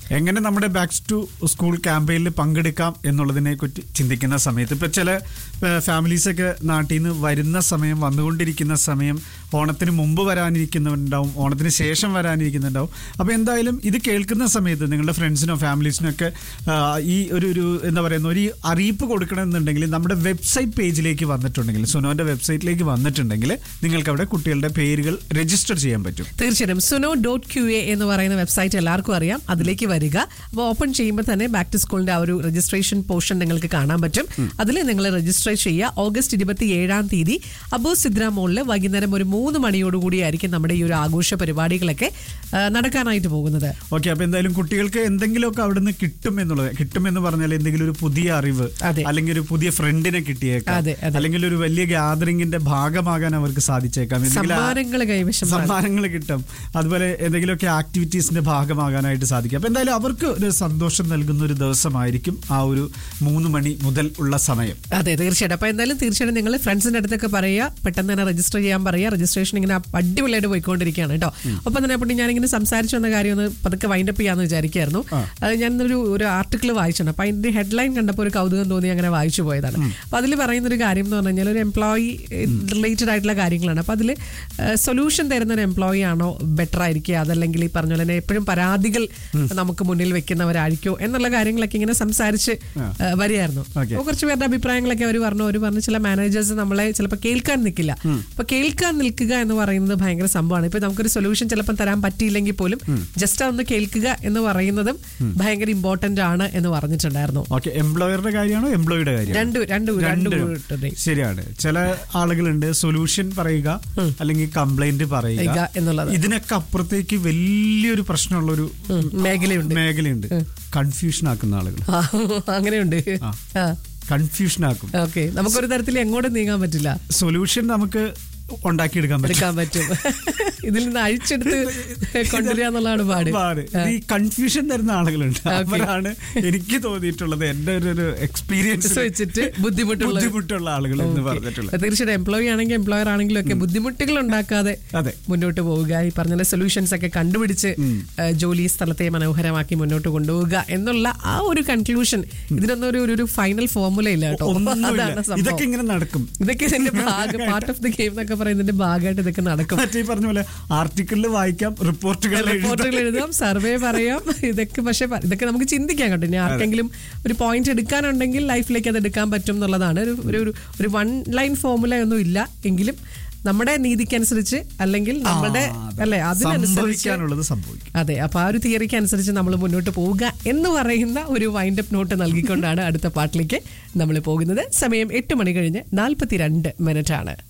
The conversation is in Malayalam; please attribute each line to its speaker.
Speaker 1: എങ്ങനെ നമ്മുടെ ബാക്ക് ടു സ്കൂൾ ക്യാമ്പയിനിൽ പങ്കെടുക്കാം എന്നുള്ളതിനെ കുറിച്ച് ചിന്തിക്കുന്ന സമയത്ത് ഇപ്പൊ ചില ഫാമിലീസൊക്കെ നാട്ടിൽ നിന്ന് വരുന്ന സമയം, വന്നുകൊണ്ടിരിക്കുന്ന സമയം, ഓണത്തിന് മുമ്പ് വരാനിരിക്കുന്നുണ്ടാവും, ഓണത്തിന് ശേഷം വരാനിരിക്കുന്നുണ്ടാവും. അപ്പോൾ എന്തായാലും ഇത് കേൾക്കുന്ന സമയത്ത് നിങ്ങളുടെ ഫ്രണ്ട്സിനോ ഫാമിലീസിനോ ഒക്കെ ഈ ഒരു എന്താ പറയുന്ന ഒരു അറിയിപ്പ് കൊടുക്കണമെന്നുണ്ടെങ്കിൽ നമ്മുടെ വെബ്സൈറ്റ് പേജിലേക്ക് വന്നിട്ടുണ്ടെങ്കിൽ, സുനോന്റെ വെബ്സൈറ്റിലേക്ക് വന്നിട്ടുണ്ടെങ്കിൽ നിങ്ങൾക്ക് അവിടെ കുട്ടികളുടെ പേരുകൾ രജിസ്റ്റർ ചെയ്യാൻ പറ്റും.
Speaker 2: തീർച്ചയായും suno.qa എന്ന് പറയുന്ന വെബ്സൈറ്റ് എല്ലാവർക്കും അറിയാം. അതിലേക്ക് വരിക. അപ്പോൾ ഓപ്പൺ ചെയ്യുമ്പോൾ തന്നെ ബാക്ക് ടു സ്കൂളിന്റെ ആ ഒരു രജിസ്ട്രേഷൻ പോർഷൻ നിങ്ങൾക്ക് കാണാൻ പറ്റും. അതിൽ നിങ്ങൾ രജിസ്റ്റർ ചെയ്യുക. ഓഗസ്റ്റ് 27 അബു സിദ്ര മോളിൽ വൈകുന്നേരം ഒരു 3 മണിയോടുകൂടിയായിരിക്കും നമ്മുടെ ഈ ഒരു ആഘോഷ പരിപാടികളൊക്കെ നടക്കാനായിട്ട് പോകുന്നത്.
Speaker 1: ഓക്കെ, അപ്പൊ എന്തായാലും കുട്ടികൾക്ക് എന്തെങ്കിലുമൊക്കെ അവിടെ നിന്ന് കിട്ടുമെന്ന് പറഞ്ഞാൽ എന്തെങ്കിലും ഒരു പുതിയ അറിവ്, അല്ലെങ്കിൽ ഒരു പുതിയ ഫ്രണ്ടിനെ കിട്ടിയേക്കാം, അല്ലെങ്കിൽ ഒരു വലിയ ഗ്യാദറിംഗിന്റെ ഭാഗമാകാൻ അവർക്ക് സാധിച്ചേക്കാം, സമ്മാനങ്ങൾ കിട്ടും, അതുപോലെ എന്തെങ്കിലുമൊക്കെ ആക്ടിവിറ്റീസിന്റെ ഭാഗമാകാനായിട്ട് സാധിക്കും. അപ്പൊ എന്തായാലും അവർക്ക് ഒരു സന്തോഷം നൽകുന്ന ഒരു ദിവസമായിരിക്കും ആ ഒരു 3 മണി മുതൽ ഉള്ള സമയം.
Speaker 2: അതെ, തീർച്ചയായിട്ടും. അപ്പൊ എന്തായാലും തീർച്ചയായിട്ടും നിങ്ങൾ ഫ്രണ്ട്സിന്റെ അടുത്തൊക്കെ പറയുക, പെട്ടെന്ന് തന്നെ രജിസ്റ്റർ ചെയ്യാൻ പറയുക. രജിസ്ട്രേഷൻ ഇങ്ങനെ അടിപൊളിയായിട്ട് പോയിക്കൊണ്ടിരിക്കുകയാണ് കേട്ടോ. ഒപ്പം തന്നെ അപ്പോൾ ഞാനിങ്ങനെ സംസാരിച്ചു വന്ന കാര്യം ഒന്ന് പതുക്കെ വൈൻഡപ്പ് ചെയ്യാന്ന് വിചാരിക്കായിരുന്നു. അത് ഞാനൊരു ആർട്ടിക്കിൾ വായിച്ചിട്ടുണ്ട്. അപ്പൊ അതിന്റെ ഹെഡ്ലൈൻ കണ്ടപ്പോൾ ഒരു കൗതുകം തോന്നി അങ്ങനെ വായിച്ചു പോയതാണ്. അപ്പൊ അതിൽ പറയുന്ന ഒരു കാര്യം എന്ന് പറഞ്ഞു കഴിഞ്ഞാൽ ഒരു എംപ്ലോയി റിലേറ്റഡ് ആയിട്ടുള്ള കാര്യങ്ങളാണ്. അപ്പൊ അതിൽ സൊല്യൂഷൻ തരുന്ന ഒരു എംപ്ലോയി ആണോ ബെറ്റർ ആയിരിക്കുക, അതല്ലെങ്കിൽ ഈ പറഞ്ഞ പോലെ തന്നെ എപ്പോഴും പരാതികൾ നമുക്ക് മുന്നിൽ വെക്കുന്നവരായിരിക്കോ എന്നുള്ള കാര്യങ്ങളൊക്കെ ഇങ്ങനെ സംസാരിച്ച് വരികയായിരുന്നു. അപ്പോൾ കുറച്ച് പേരുടെ അഭിപ്രായങ്ങളൊക്കെ അവർ പറഞ്ഞു ചില മാനേജേഴ്സ് നമ്മളെ ചിലപ്പോൾ കേൾക്കാൻ നിൽക്കില്ല. അപ്പൊ കേൾക്കാൻ നിൽക്കുക എന്ന് പറയുന്നത് ഭയങ്കര സംഭവമാണ്. ഇപ്പൊ നമുക്കൊരു സൊല്യൂഷൻ ചിലപ്പോൾ തരാൻ പറ്റിയില്ലെങ്കിൽ പോലും ജസ്റ്റ് ഒന്ന് കേൾക്കുക എന്ന് പറയുന്നതും ഭയങ്കര ഇമ്പോർട്ടന്റ് ആണ് എന്ന് പറഞ്ഞിട്ടുണ്ടായിരുന്നു.
Speaker 1: എംപ്ലോയറുടെ കാര്യമാണോ എംപ്ലോയിയുടെ കാര്യം?
Speaker 2: രണ്ടും
Speaker 1: ശരിയാണ്. ചില ആളുകളുണ്ട് സൊല്യൂഷൻ പറയുക അല്ലെങ്കിൽ കംപ്ലൈന്റ് പറയുക എന്നുള്ളത്. ഇതിനൊക്കെ അപ്പുറത്തേക്ക് വലിയൊരു പ്രശ്നമുള്ളൊരു മേഖലയുണ്ട്. കൺഫ്യൂഷൻ ആക്കുന്ന ആളുകൾ അങ്ങനെയുണ്ട്. കൺഫ്യൂഷൻ ആക്കും.
Speaker 2: നമുക്കൊരു തരത്തിൽ എങ്ങോട്ടും നീങ്ങാൻ പറ്റില്ല.
Speaker 1: സൊല്യൂഷൻ നമുക്ക് ഉണ്ടാക്കിയെടുക്കാൻ പറ്റും.
Speaker 2: ഇതിൽ നിന്ന് അഴിച്ചെടുത്ത് കൊണ്ടുവരിക എന്നുള്ളതാണ് പാട്.
Speaker 1: ഈ കൺഫ്യൂഷൻ തരുന്ന ആളുകളുണ്ട്. അവരാണ് എനിക്ക് തോന്നിയിട്ടുള്ളത്, എന്റെ ഒരു എക്സ്പീരിയൻസ് വെച്ചിട്ട് ബുദ്ധിമുട്ടുള്ള ആളുകൾ എന്ന് പറഞ്ഞിട്ടുള്ളത്.
Speaker 2: തീർച്ചയായിട്ടും എംപ്ലോയി ആണെങ്കിലും എംപ്ലോയർ ആണെങ്കിലും ഒക്കെ ബുദ്ധിമുട്ടുകൾ ഉണ്ടാക്കാതെ മുന്നോട്ട് പോവുക, ഈ പറഞ്ഞ സൊല്യൂഷൻസ് ഒക്കെ കണ്ടുപിടിച്ച് ജോലി സ്ഥലത്തെ മനോഹരമാക്കി മുന്നോട്ട് കൊണ്ടുപോവുക എന്നുള്ള ആ ഒരു കൺക്ലൂഷൻ. ഇതിനൊന്നും ഒരു ഫൈനൽ ഫോർമുല ഇല്ല കേട്ടോ.
Speaker 1: ഇതൊക്കെ ഇങ്ങനെ നടക്കും.
Speaker 2: ഇതൊക്കെ ഇതിന്റെ പാർട്ട് ഓഫ് ദി ഗെയിം എന്നൊക്കെ പറയുന്നതിന്റെ ഭാഗമായിട്ട് ഇതൊക്കെ നടക്കും.
Speaker 1: പറഞ്ഞ പോലെ ആർട്ടിക്കിളിൽ വായിക്കാം, റിപ്പോർട്ടുകൾ
Speaker 2: എഴുതാം, സർവേ പറയാം. ഇതൊക്കെ നമുക്ക് ചിന്തിക്കാൻ കേട്ടോ. ഇനി ആർക്കെങ്കിലും ഒരു പോയിന്റ് എടുക്കാനുണ്ടെങ്കിൽ ലൈഫിലേക്ക് അത് എടുക്കാൻ പറ്റും എന്നുള്ളതാണ്. ഒരു വൺ ലൈൻ ഫോർമുല ഒന്നും ഇല്ല എങ്കിലും നമ്മുടെ നീതിക്കനുസരിച്ച് അല്ലെങ്കിൽ നമ്മുടെ
Speaker 1: അതിനനുസരിച്ച്
Speaker 2: അതെ, അപ്പൊ ആ ഒരു തിയറിക്ക് അനുസരിച്ച് നമ്മൾ മുന്നോട്ട് പോവുക എന്ന് പറയുന്ന ഒരു വൈൻഡപ്പ് നോട്ട് നൽകിക്കൊണ്ടാണ് അടുത്ത പാട്ടിലേക്ക് നമ്മൾ പോകുന്നത്. സമയം 8 മണി കഴിഞ്ഞ് 42 മിനിറ്റ് ആണ്.